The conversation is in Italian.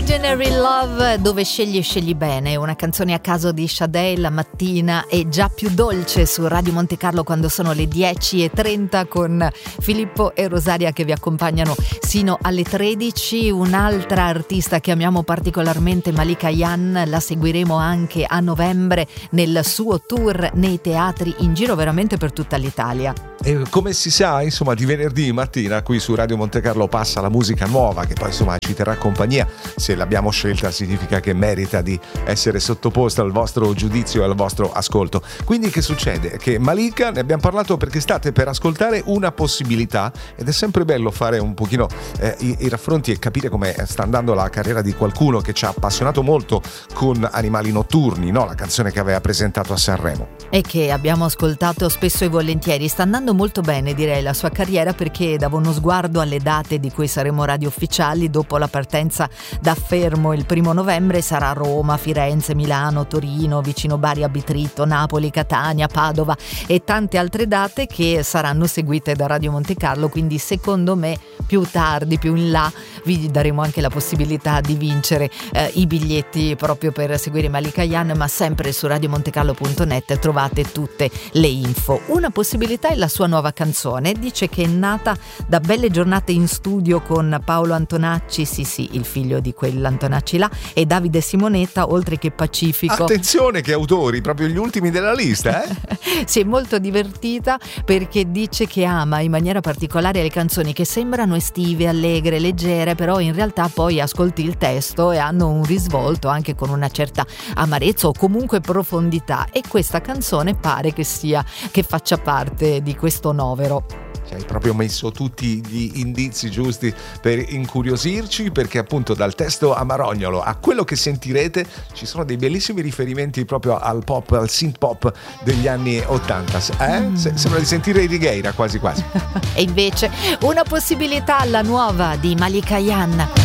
Ordinary Love, dove scegli bene, una canzone a caso di Sade. La mattina è già più dolce su Radio Monte Carlo quando sono le 10:30 con Filippo e Rosaria che vi accompagnano sino alle 13. Un'altra artista che amiamo particolarmente, Malika Ayane, la seguiremo anche a novembre nel suo tour nei teatri in giro veramente per tutta l'Italia. E come si sa, insomma, di venerdì mattina qui su Radio Monte Carlo passa la musica nuova che poi insomma ci terrà compagnia. Se l'abbiamo scelta significa che merita di essere sottoposta al vostro giudizio e al vostro ascolto. Quindi che succede? Che Malika, ne abbiamo parlato perché state per ascoltare Una possibilità, ed è sempre bello fare un pochino i raffronti e capire come sta andando la carriera di qualcuno che ci ha appassionato molto con Animali notturni, no? La canzone che aveva presentato a Sanremo. E che abbiamo ascoltato spesso e volentieri. Sta andando molto bene, direi, la sua carriera, perché davo uno sguardo alle date di cui saremo radio ufficiali dopo la partenza da Fermo il 1 novembre. Sarà Roma, Firenze, Milano, Torino, vicino Bari, Abitrito, Napoli, Catania, Padova e tante altre date che saranno seguite da Radio Monte Carlo, quindi secondo me più tardi, più in là, vi daremo anche la possibilità di vincere i biglietti proprio per seguire Malika Ayane, ma sempre su radiomontecarlo.net trovate tutte le info. Una possibilità è la sua nuova canzone, dice che è nata da belle giornate in studio con Paolo Antonacci, sì, il figlio di quell'Antonacci là, e Davide Simonetta, oltre che Pacifico. Attenzione che autori, proprio gli ultimi della lista, Si è molto divertita perché dice che ama in maniera particolare le canzoni che sembrano estive, allegre, leggere, però in realtà poi ascolti il testo e hanno un risvolto anche con una certa amarezza o comunque profondità, e questa canzone pare che faccia parte di questo novero. Hai proprio messo tutti gli indizi giusti per incuriosirci, perché appunto dal testo amarognolo a quello che sentirete ci sono dei bellissimi riferimenti proprio al pop, al synth pop degli anni 80. Sembra di sentire i Righeira quasi. E invece Una possibilità, la nuova di Malika Ayane.